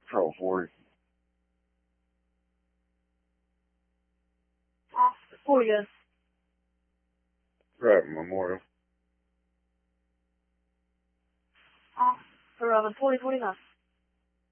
Patrol 40. 40 good. Right, Memorial. Around 40, 49.